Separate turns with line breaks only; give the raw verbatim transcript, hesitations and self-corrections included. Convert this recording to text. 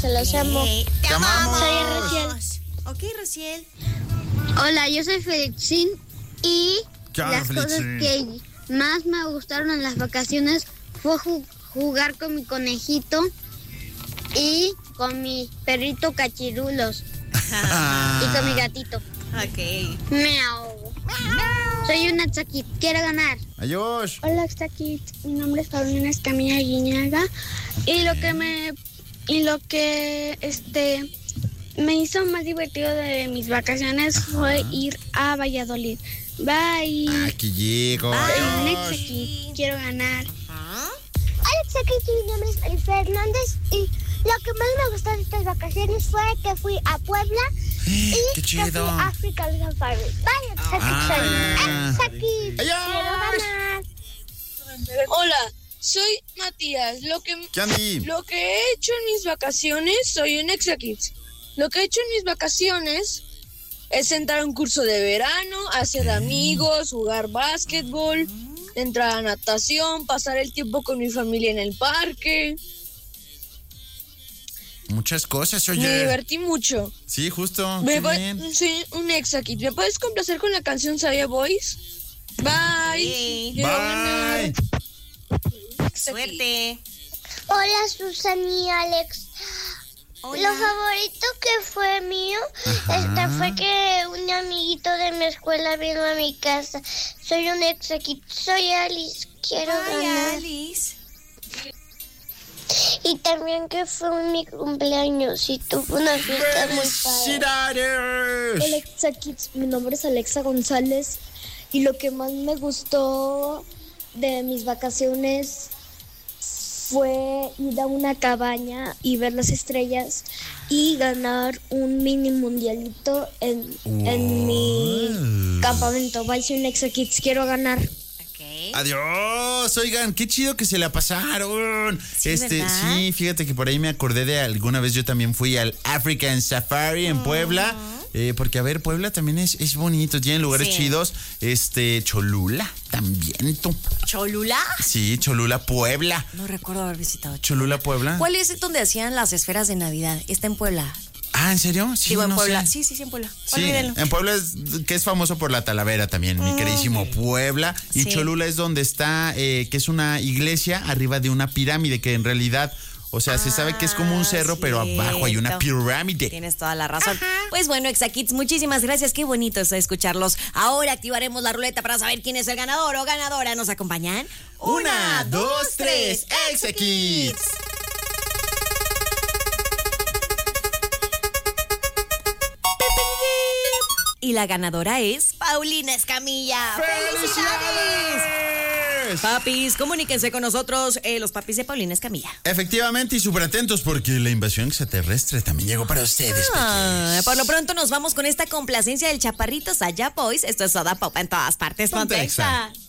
Se los amo.
¡Te amamos!
Soy Rociel.
Ok, Rociel.
Hola, yo soy Felixín y
¿Qué
las
onda,
cosas
Felixín?
que más me gustaron en las vacaciones fue ju- jugar con mi conejito y con mi perrito Cachirulos y con mi gatito.
Ok.
Miau. Soy una Exakit, quiero ganar.
Adiós.
Hola Exakit, mi nombre es Paulina Escamilla Guiñaga y lo que me y lo que este me hizo más divertido de mis vacaciones
Ajá.
fue ir a Valladolid. Bye.
Aquí llego.
Soy un
Adiós.
Exakit, quiero ganar.
Ajá.
Hola Exakit, mi nombre es Mari Fernández y lo que más me gustó de estas vacaciones fue que fui a Puebla y
¡Qué
que fui
chido!
a African Safari. Vaya Exakit,
Ah.
soy Exakit, quiero
Adiós.
ganar.
Hola, soy Matías. Lo que,
¿Qué Andy?
lo que he hecho en mis vacaciones, soy un Exakit. Lo que he hecho en mis vacaciones es entrar a un curso de verano, hacer amigos, jugar básquetbol, entrar a natación, pasar el tiempo con mi familia en el parque.
Muchas cosas,
Me
oye.
divertí mucho.
Sí, justo.
Me
Qué
voy-
bien.
soy un Exakit. ¿Me puedes complacer con la canción Saya Boys? Bye.
Sí.
Quiero ganar.
Bye.
Suerte.
Hola Susan y Alex.
Hola.
Lo favorito que fue mío
Ajá.
este, fue que un amiguito de mi escuela vino a mi casa. Soy un Exakit, soy Alice, quiero
Bye,
ganar.
Alice.
Y también que fue mi cumpleaños y tuve una fiesta muy padre.
¡Felicidades!
Hola Exakits, mi nombre es Alexa González y lo que más me gustó de mis vacaciones fue ir a una cabaña y ver las estrellas y ganar un mini mundialito en, en mi campamento. Bye, soy un Exakits, quiero ganar.
Ok.
Adiós, oigan, qué chido que se la pasaron.
Sí,
este,
¿verdad?
sí, fíjate que por ahí me acordé de alguna vez yo también fui al African Safari en Puebla. Eh, porque, a ver, Puebla también es, es bonito, tienen lugares
Sí.
chidos. Este, Cholula también, tú.
¿Cholula?
Sí, Cholula, Puebla.
No recuerdo haber visitado
Cholula, Puebla.
¿Cuál es donde hacían las esferas de Navidad? Está en Puebla.
Ah, ¿en serio? Sí,
Digo, en
no
Puebla.
sé.
Sí, sí, sí, en Puebla.
Sí,
Olvídenlo.
en Puebla es, que es famoso por la Talavera también, mi queridísimo Puebla. Y
Sí.
Cholula es donde está, eh, que es una iglesia arriba de una pirámide, que en realidad, o sea, se sabe que es como un cerro, pero abajo hay una
cierto.
pirámide.
Tienes toda la razón. Pues bueno, Exakits, muchísimas gracias. Qué bonito es escucharlos. Ahora activaremos la ruleta para saber quién es el ganador o ganadora. ¿Nos acompañan?
Una, dos, tres, Exakits.
Y la ganadora es Paulina Escamilla.
¡Felicidades!
Papis, comuníquense con nosotros, eh, los papis de Paulina Escamilla.
Efectivamente, y súper atentos porque la invasión extraterrestre también llegó para ustedes.
Ah,
peques.
por lo pronto nos vamos con esta complacencia del Chaparrito Saya Boys. Esto es Soda Pop en todas partes.
Ponte
Ponte
Exa.
Exa.